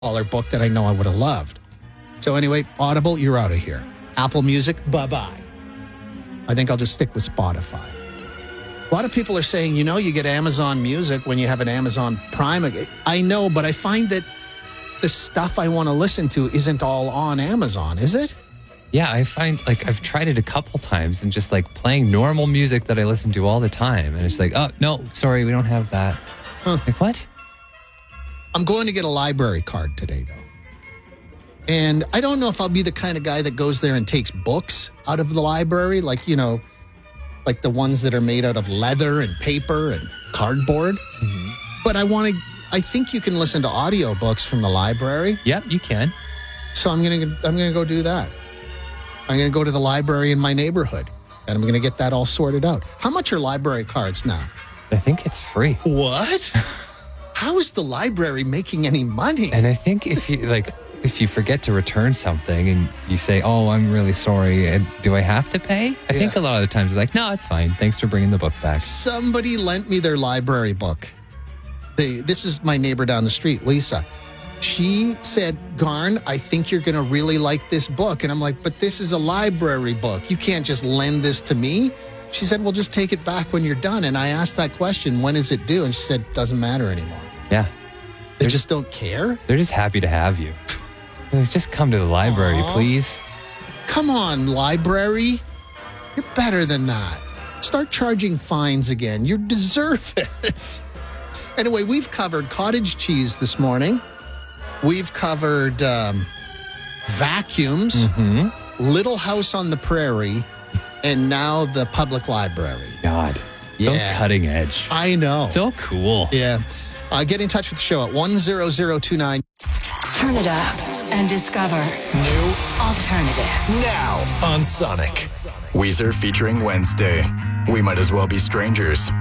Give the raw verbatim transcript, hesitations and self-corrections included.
dollar book that I know I would have loved. So anyway, Audible, you're out of here. Apple Music, bye-bye. I think I'll just stick with Spotify. A lot of people are saying, you know, you get Amazon Music when you have an Amazon Prime. I know, but I find that the stuff I want to listen to isn't all on Amazon, is it? Yeah, I find, like, I've tried it a couple times and just, like, playing normal music that I listen to all the time. And it's like, oh, no, sorry, we don't have that. Huh. Like, what? I'm going to get a library card today, though. And I don't know if I'll be the kind of guy that goes there and takes books out of the library, like, you know, like the ones that are made out of leather and paper and cardboard. Mm-hmm. But I want to, I think you can listen to audiobooks from the library. Yep, you can. So I'm going to, I'm going to go do that. I'm going to go to the library in my neighborhood and I'm going to get that all sorted out. How much are library cards now? I think it's free. What? How is the library making any money? And I think if you, like, if you forget to return something and you say, oh, I'm really sorry, and do I have to pay? I yeah. think a lot of the times it's like, no, it's fine. Thanks for bringing the book back. Somebody lent me their library book. They, this is my neighbor down the street, Lisa. She said, Garn, I think you're going to really like this book. And I'm like, but this is a library book. You can't just lend this to me. She said, well, just take it back when you're done. And I asked that question, when is it due? And she said, it doesn't matter anymore. Yeah. They just, just don't care? They're just happy to have you. Just come to the library, Aww. please. Come on, library. You're better than that. Start charging fines again. You deserve it. Anyway, we've covered cottage cheese this morning. We've covered um, vacuums, mm-hmm. Little House on the Prairie, and now the public library. God, yeah. So cutting edge. I know. So cool. Yeah. Uh, get in touch with the show at one zero zero two nine. Turn it up and discover new alternative. Now on Sonic. Weezer featuring Wednesday. We Might As Well Be Strangers.